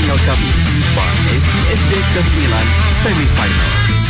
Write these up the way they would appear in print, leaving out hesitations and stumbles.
final kami Bar ACSJ ke-9 semifinal.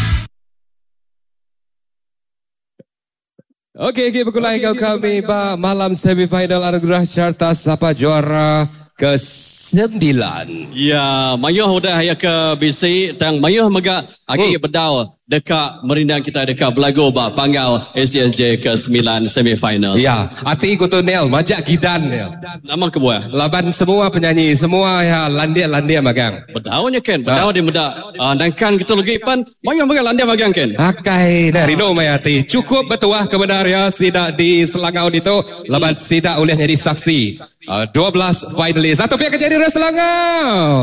Okey, berkulai kami malam semifinal anugerah carta siapa juara ke-9. Ya, mayuh udah ya ke BC dan mayuh megak agi bedau dekat merindang kita dekat belagu bak panggau ACSJ ke-9 semifinal. Ya, hati ku tu Nel, majak gidan Nel. Nama kebuah. Laban semua penyanyi, semua ya landia magang. Bedaunya Ken, bedau di medak. Nangkan kita lagi pan, mayuh megak landia magang Ken. Akai dari no mayati. Cukup betuah kebenar ya sidak di Selangau itu. Laban sidak oleh jadi saksi. 12 finalis. Satu pihak jadi orang Selangau.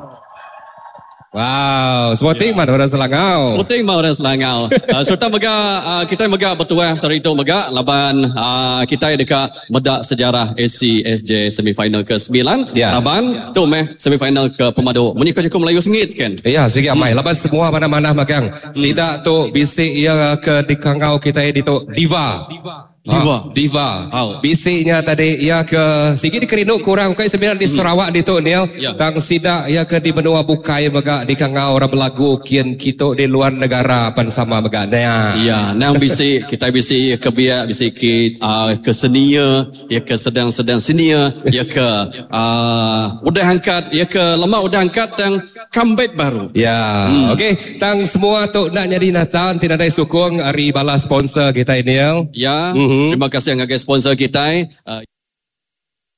Wow, sporting mana orang Selangau? Sporting mana orang Selangau. Serta kita megak bertuah hari itu megak laban kita dekat medak sejarah ACSJ semifinal ke-9. Ya. Laban tu semifinal ke Pemadu. Menikah cukup Melayu sengit kan? Ya, sikit amai. Laban semua mana-mana magang. Sidak tu bisik ia ke di Kangau kita di tu Diva. Diva. Bisiknya tadi ia ke sigi di Kerinuk kurang kai sebenarnya di Sarawak di tu Neil. Tang sidak ia ke di benua Bukai megak di Kangau orang belagu kian kita di luar negara pan sama megak dia. Ya, nang bisik kita bisik ke biak bisik ke senia, ia ke sedang-sedang senia, ia ke udah angkat, ia ke lemak udah angkat dan comeback baru. Ya, okey. Tang semua tu nak nyari Nathan tidak ada sukung ari bala sponsor kita Neil. Ya. Terima kasih dengan sponsor kita.